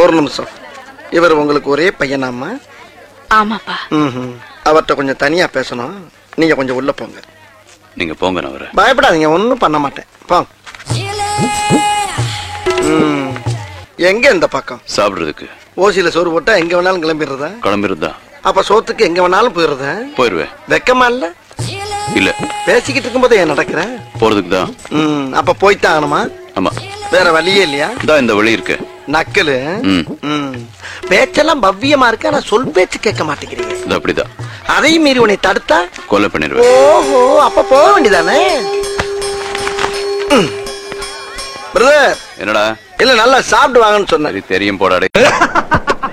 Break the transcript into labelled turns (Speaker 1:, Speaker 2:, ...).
Speaker 1: ஒரு நிமிஷம். இவர் உங்களுக்கு ஒரே பையனாமா?
Speaker 2: ஆமாப்பா.
Speaker 1: அவர்கிட்ட கொஞ்சம் தனியா பேசணும். நீங்க கொஞ்சம் உள்ள போங்க.
Speaker 3: நீங்க போங்க, நான் வரேன்.
Speaker 1: பயப்படாதீங்க, ஒன்றும் பண்ண மாட்டேன். போங்க. எங்க இந்த பக்கம்?
Speaker 3: சாப்பிடுறதுக்கு.
Speaker 1: ஓசியில சோறு போட்டா எங்க வேணாலும் கிளம்பிடுறதா?
Speaker 3: கிளம்பிடுறதா?
Speaker 1: அப்ப சோத்துக்கு எங்க வேணாலும் போயிடுறதா?
Speaker 3: போயிருவேன்.
Speaker 1: வெக்கமா இல்ல?
Speaker 3: இல்ல.
Speaker 1: பேசிக்கிட்டு இருக்கும்போது ஏன் நடக்கிற?
Speaker 3: போறதுக்கு தான்.
Speaker 1: அப்ப போய்தான் ஆகணுமா?
Speaker 3: ஆமா.
Speaker 1: வேற வழியே இல்லையா?
Speaker 3: இந்த வழி இருக்கு.
Speaker 1: நக்கலு. பேச்செல்லாம் பவ்யமா இருக்கு, ஆனா சொல் பேச்சு கேட்க மாட்டேங்கிறீங்க.
Speaker 3: இது அப்படிதான்.
Speaker 1: அதையும் மீறி உன்னை தடுத்தா
Speaker 3: கொலை பண்ணிடுவேன்.
Speaker 1: ஓஹோ, அப்ப போக வேண்டியதானே? பிரதர்.
Speaker 3: என்னடா?
Speaker 1: இல்ல நல்லா சாப்பிட்டு வாங்கன்னு சொன்னேன்.
Speaker 3: தெரியும் போடாடே.